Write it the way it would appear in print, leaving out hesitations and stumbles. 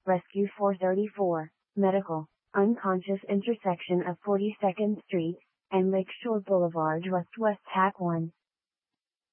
Rescue 434, Medical, unconscious intersection of 42nd Street and Lakeshore Boulevard West Hack 1.